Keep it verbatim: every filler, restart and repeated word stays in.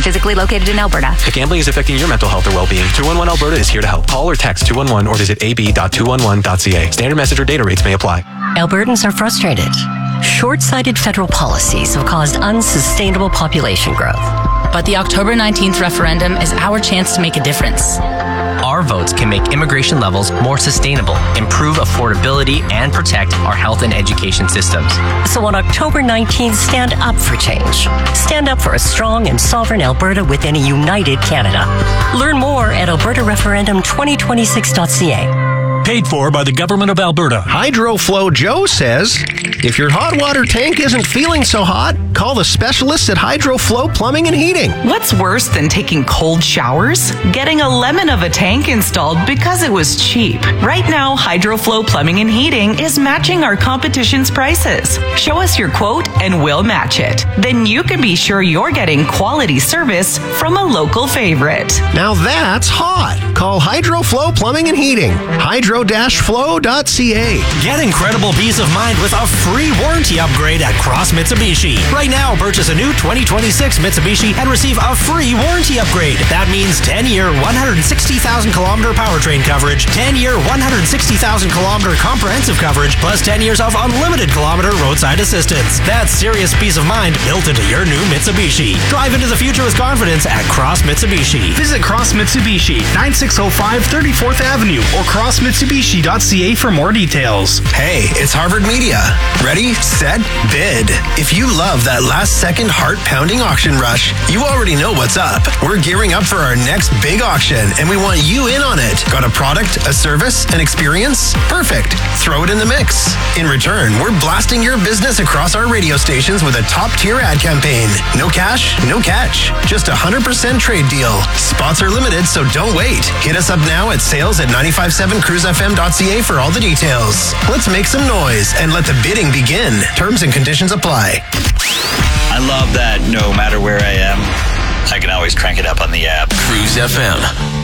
physically located in Alberta. If gambling is affecting your mental health or well-being, two one one Alberta is here to help. Call or text two one one or visit a b dot two one one dot c a. Standard message or data rates may apply. Albertans are frustrated. Short-sighted federal policies have caused unsustainable population growth. But the October nineteenth referendum is our chance to make a difference. Our votes can make immigration levels more sustainable, improve affordability, and protect our health and education systems. So on October nineteenth, stand up for change. Stand up for a strong and sovereign Alberta within a united Canada. Learn more at alberta referendum twenty twenty-six dot c a. Paid for by the Government of Alberta. HydroFlow Joe says, if your hot water tank isn't feeling so hot, call the specialists at HydroFlow Plumbing and Heating. What's worse than taking cold showers? Getting a lemon of a tank installed because it was cheap. Right now, HydroFlow Plumbing and Heating is matching our competition's prices. Show us your quote and we'll match it. Then you can be sure you're getting quality service from a local favorite. Now that's hot. Call HydroFlow Plumbing and Heating. hydro dash flow dot c a. Get incredible peace of mind with a free warranty upgrade at Cross Mitsubishi. Right now, purchase a new twenty twenty-six Mitsubishi and receive a free warranty upgrade. That means ten-year, one hundred sixty thousand kilometer powertrain coverage, ten-year, one hundred sixty thousand kilometer comprehensive coverage, plus ten years of unlimited kilometer roadside assistance. That's serious peace of mind built into your new Mitsubishi. Drive into the future with confidence at Cross Mitsubishi. Visit Cross Mitsubishi, ninety-six oh five thirty-fourth Avenue, or cross mitsubishi dot c a for more details. Hey, it's Harvard Media. Ready, set, bid. If you love that last second heart-pounding auction rush, you already know what's up. We're gearing up for our next big auction, and we want you in on it. Got a product, a service, an experience? Perfect. Throw it in the mix. In return, we're blasting your business across our radio stations with a top-tier ad campaign. No cash, no catch. Just a one hundred percent trade deal. Spots are limited, so don't wait. Hit us up now at sales at nine five seven cruise f m dot c a for all the details. Let's make some noise and let the bidding begin. Terms and conditions apply. I love that no matter where I am, I can always crank it up on the app. Cruise F M.